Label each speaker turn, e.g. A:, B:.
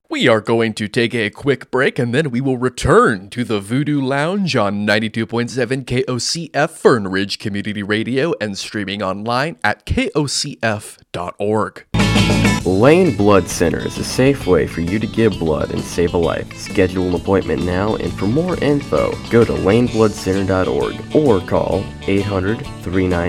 A: We are going to take a quick break and then we will return to the Voodoo Lounge on 92.7 KOCF Fern Ridge Community Radio and streaming online at kocf.org.
B: Lane Blood Center is a safe way for you to give blood and save a life. Schedule an appointment now, and for more info, go to lanebloodcenter.org or call 800-39